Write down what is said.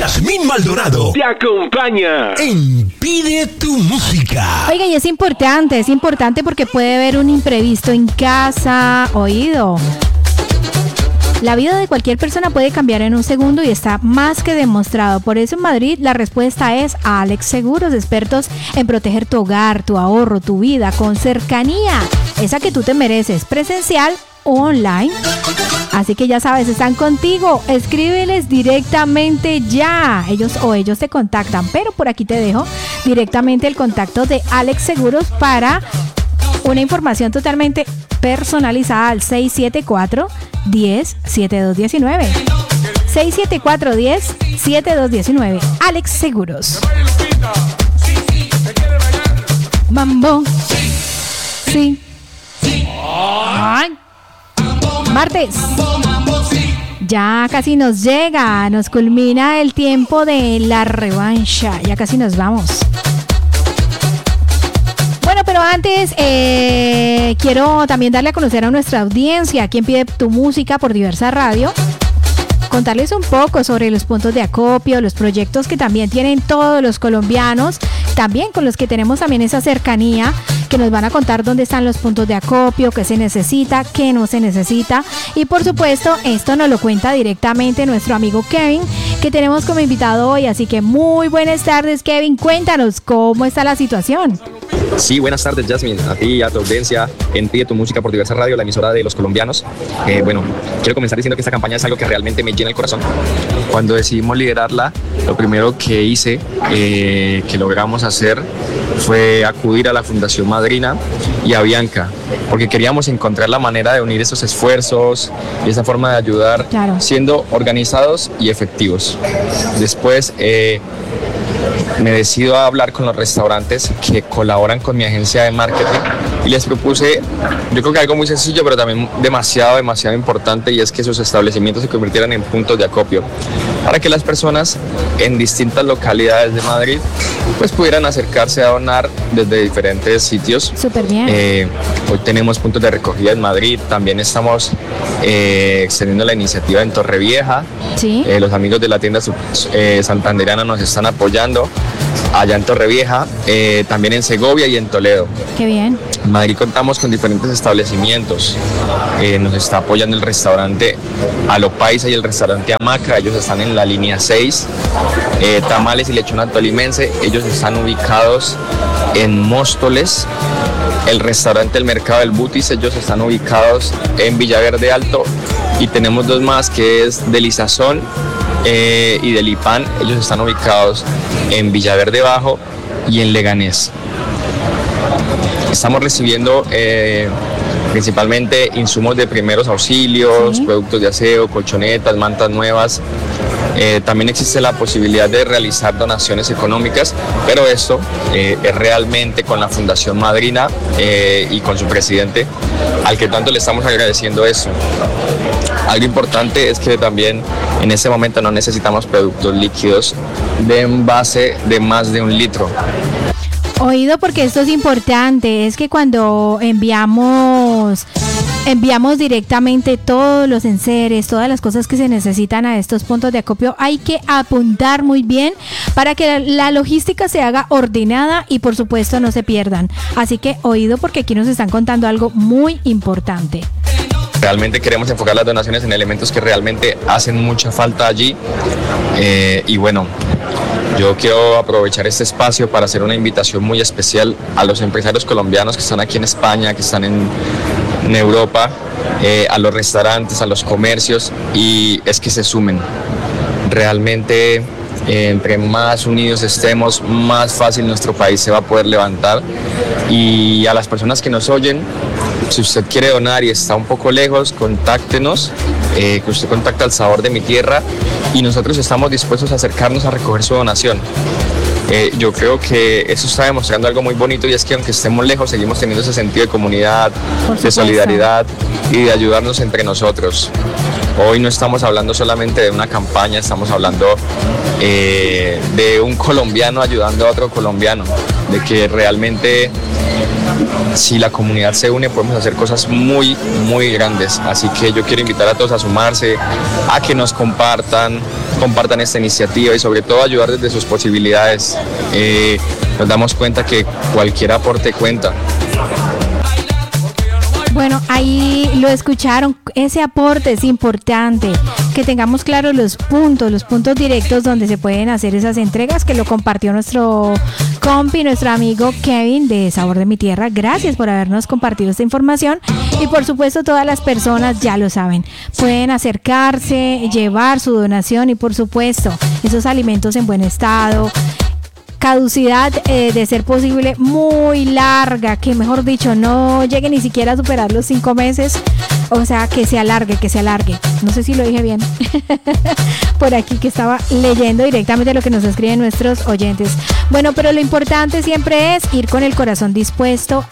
Yasmín Maldonado te acompaña en Pide tu Música. Oiga, y es importante porque puede haber un imprevisto en casa. Oído. La vida de cualquier persona puede cambiar en un segundo y está más que demostrado. Por eso en Madrid la respuesta es Alex Seguros, expertos en proteger tu hogar, tu ahorro, tu vida con cercanía, esa que tú te mereces, presencial o online. Así que ya sabes, están contigo. Escríbeles directamente ya. Ellos te contactan, pero por aquí te dejo directamente el contacto de Alex Seguros para una información totalmente personalizada al 674-10-7219. 674-10-7219. Alex Seguros. Mambo. Sí. Ay. Martes. Ya casi nos llega, nos culmina el tiempo de la revancha. Ya casi nos vamos. Bueno, pero antes quiero también darle a conocer a nuestra audiencia quien pide tu música por Diversa Radio. Contarles un poco sobre los puntos de acopio, los proyectos que también tienen todos los colombianos, también con los que tenemos también esa cercanía, que nos van a contar dónde están los puntos de acopio, qué se necesita, qué no se necesita. Y por supuesto, esto nos lo cuenta directamente nuestro amigo Kevin, que tenemos como invitado hoy. Así que muy buenas tardes, Kevin. Cuéntanos cómo está la situación. Sí, buenas tardes, Yasmín, a ti y a tu audiencia en Pide tu Música por Diversa Radio, la emisora de los colombianos. Bueno, quiero comenzar diciendo que esta campaña es algo que realmente me llena el corazón. Cuando decidimos liderarla, lo primero que hice, que logramos hacer, fue acudir a la Fundación Madrina y a Bianca, porque queríamos encontrar la manera de unir esos esfuerzos y esa forma de ayudar, claro, siendo organizados y efectivos. Después, me decido a hablar con los restaurantes que colaboran con mi agencia de marketing y les propuse, yo creo que algo muy sencillo, pero también demasiado importante, y es que sus establecimientos se convirtieran en puntos de acopio para que las personas en distintas localidades de Madrid pues pudieran acercarse a donar desde diferentes sitios. Súper bien. Hoy tenemos puntos de recogida en Madrid, también estamos extendiendo la iniciativa en Torrevieja. Sí. Los amigos de la tienda santanderana nos están apoyando allá en Torrevieja, también en Segovia y en Toledo. Qué bien. En Madrid contamos con diferentes establecimientos. Nos está apoyando el restaurante A Lo Paisa y el restaurante Hamaca. Ellos están en la línea 6. Tamales y Lechona Tolimense. Ellos están ubicados en Móstoles. El restaurante El Mercado del Butis. Ellos están ubicados en Villaverde Alto. Y tenemos dos más, que es Delizazón y Delipan. Ellos están ubicados en Villaverde Bajo y en Leganés. Estamos recibiendo principalmente insumos de primeros auxilios, sí, productos de aseo, colchonetas, mantas nuevas. También existe la posibilidad de realizar donaciones económicas, pero esto es realmente con la Fundación Madrina y con su presidente, al que tanto le estamos agradeciendo eso. Algo importante es que también en este momento no necesitamos productos líquidos de envase de más de 1 litro. Oído, porque esto es importante, es que cuando enviamos directamente todos los enseres, todas las cosas que se necesitan a estos puntos de acopio, hay que apuntar muy bien para que la logística se haga ordenada y por supuesto no se pierdan. Así que oído, porque aquí nos están contando algo muy importante. Realmente queremos enfocar las donaciones en elementos que realmente hacen mucha falta allí. Y bueno, yo quiero aprovechar este espacio para hacer una invitación muy especial a los empresarios colombianos que están aquí en España, que están en Europa, a los restaurantes, a los comercios, y es que se sumen. Realmente, entre más unidos estemos, más fácil nuestro país se va a poder levantar. Y a las personas que nos oyen, si usted quiere donar y está un poco lejos, contáctenos, que usted contacta al Sabor de mi Tierra y nosotros estamos dispuestos a acercarnos a recoger su donación. Yo creo que eso está demostrando algo muy bonito, y es que aunque estemos lejos, seguimos teniendo ese sentido de comunidad, de solidaridad y de ayudarnos entre nosotros. Hoy no estamos hablando solamente de una campaña, estamos hablando de un colombiano ayudando a otro colombiano, de que realmente si la comunidad se une podemos hacer cosas muy, muy grandes. Así que yo quiero invitar a todos a sumarse, a que nos compartan, compartan esta iniciativa y sobre todo ayudar desde sus posibilidades. Nos damos cuenta que cualquier aporte cuenta. Bueno, ahí lo escucharon, ese aporte es importante, que tengamos claros los puntos directos donde se pueden hacer esas entregas, que lo compartió nuestro compi, nuestro amigo Kevin de Sabor de mi Tierra. Gracias por habernos compartido esta información y por supuesto todas las personas ya lo saben, pueden acercarse, llevar su donación y por supuesto esos alimentos en buen estado. Caducidad de ser posible muy larga, que mejor dicho no llegue ni siquiera a superar los 5 meses, o sea que se alargue, no sé si lo dije bien por aquí que estaba leyendo directamente lo que nos escriben nuestros oyentes. Bueno, pero lo importante siempre es ir con el corazón dispuesto